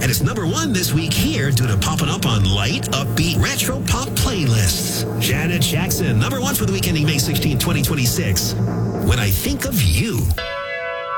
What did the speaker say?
And it's number one this week here due to popping up on light, upbeat, retro pop playlists. Janet Jackson, number one for the week ending May 16, 2026. When I Think of You.